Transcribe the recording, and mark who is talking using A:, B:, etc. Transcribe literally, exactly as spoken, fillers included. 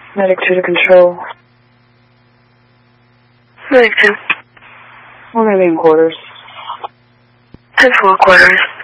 A: Medic two to control.
B: Medic two.
A: We're going to be in quarters.
B: ten four quarters.